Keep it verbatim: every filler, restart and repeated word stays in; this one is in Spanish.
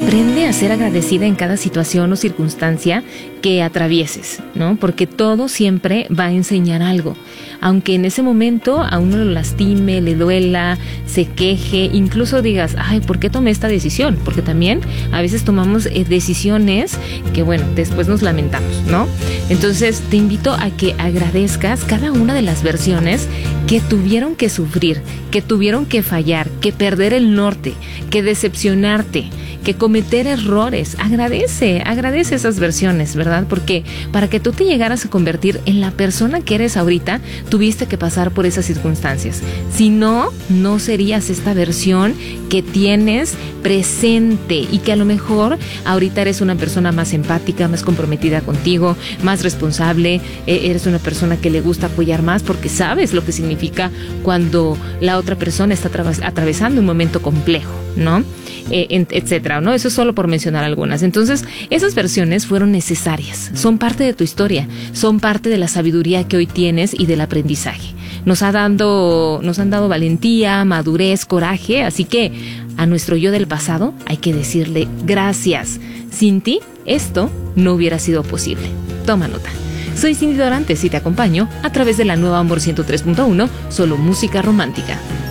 aprende a ser agradecida en cada situación o circunstancia que atravieses, ¿no? Porque todo siempre va a enseñar algo. Aunque en ese momento a uno lo lastime, le duela, se queje, incluso digas, ay, ¿por qué tomé esta decisión? Porque también a veces tomamos eh, decisiones que, bueno, después nos lamentamos, ¿no? Entonces te invito a que agradezcas cada una de las versiones que tuvieron que sufrir, que tuvieron que fallar, que perder el norte, que decepcionarte, que cometer errores. Agradece, agradece esas versiones, ¿verdad? Porque para que tú te llegaras a convertir en la persona que eres ahorita, tuviste que pasar por esas circunstancias. Si no, no serías esta versión que tienes presente y que a lo mejor ahorita eres una persona más empática, más comprometida contigo, más responsable, eh, eres una persona que le gusta apoyar más porque sabes lo que significa cuando la otra persona está tra- atravesando un momento complejo, ¿no? Eh, etcétera, ¿no? Eso es solo por mencionar algunas. Entonces, esas versiones fueron necesarias, son parte de tu historia, son parte de la sabiduría que hoy tienes y del aprendizaje. Nos ha dado, nos han dado valentía, madurez, coraje, así que a nuestro yo del pasado hay que decirle gracias. Sin ti, esto no hubiera sido posible. Toma nota. Soy Cindy Dorantes y te acompaño a través de la nueva Amor ciento tres punto uno, solo música romántica.